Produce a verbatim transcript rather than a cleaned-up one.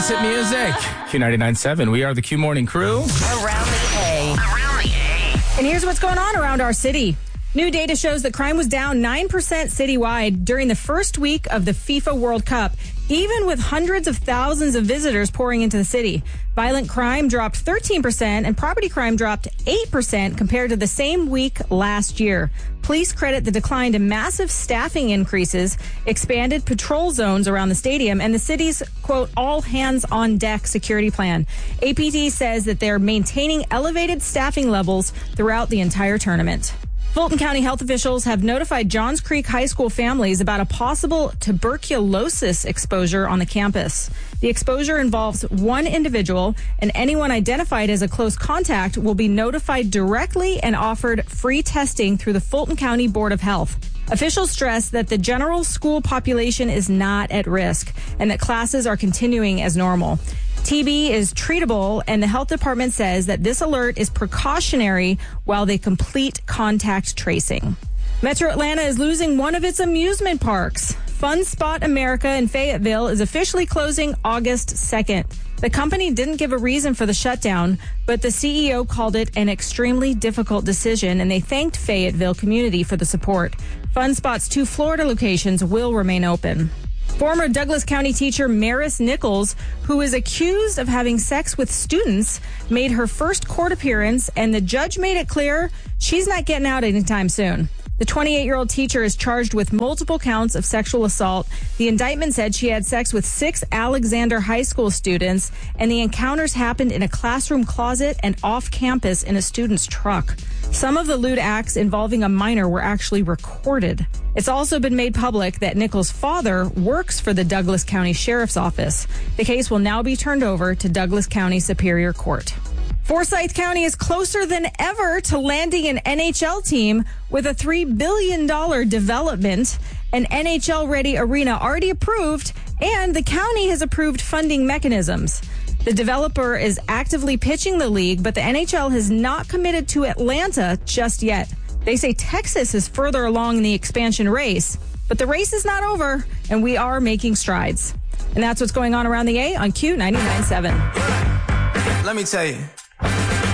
Hottest hit music. Q ninety-nine point seven. We are the Q Morning Crew. Around the A. Around the A. And here's what's going on around our city. New data shows that crime was down nine percent citywide during the first week of the FIFA World Cup, even with hundreds of thousands of visitors pouring into the city. Violent crime dropped thirteen percent and property crime dropped eight percent compared to the same week last year. Police credit the decline to massive staffing increases, expanded patrol zones around the stadium, and the city's, quote, all hands on deck security plan. A P T says that they're maintaining elevated staffing levels throughout the entire tournament. Fulton County health officials have notified Johns Creek High School families about a possible tuberculosis exposure on the campus. The exposure involves one individual, and anyone identified as a close contact will be notified directly and offered free testing through the Fulton County Board of Health. Officials stress that the general school population is not at risk and that classes are continuing as normal. T B is treatable, and the health department says that this alert is precautionary while they complete contact tracing. Metro Atlanta is losing one of its amusement parks. Fun Spot America in Fayetteville is officially closing August second. The company didn't give a reason for the shutdown, but the C E O called it an extremely difficult decision, and they thanked Fayetteville community for the support. Fun Spot's two Florida locations will remain open. Former Douglas County teacher Maris Nichols, who is accused of having sex with students, made her first court appearance, and the judge made it clear she's not getting out anytime soon. The twenty-eight-year-old teacher is charged with multiple counts of sexual assault. The indictment said she had sex with six Alexander High School students, and the encounters happened in a classroom closet and off campus in a student's truck. Some of the lewd acts involving a minor were actually recorded. It's also been made public that Nichols' father works for the Douglas County Sheriff's Office. The case will now be turned over to Douglas County Superior Court. Forsyth County is closer than ever to landing an N H L team with a three billion dollars development, an N H L-ready arena already approved, and the county has approved funding mechanisms. The developer is actively pitching the league, but the N H L has not committed to Atlanta just yet. They say Texas is further along in the expansion race, but the race is not over, and we are making strides. And that's what's going on around the A on Q ninety-nine point seven. Let me tell you.